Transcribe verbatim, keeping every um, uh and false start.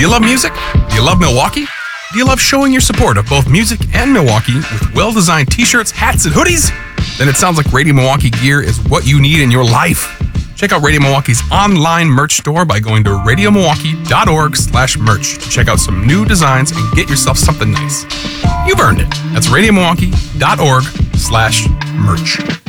Do you love music? Do you love Milwaukee? Do you love showing your support of both music and Milwaukee with well-designed t-shirts, hats, and hoodies? Then it sounds like Radio Milwaukee gear is what you need in your life. Check out Radio Milwaukee's online merch store by going to radiomilwaukee.org slash merch to check out some new designs and get yourself something nice. You've earned it. That's radiomilwaukee.org slash merch.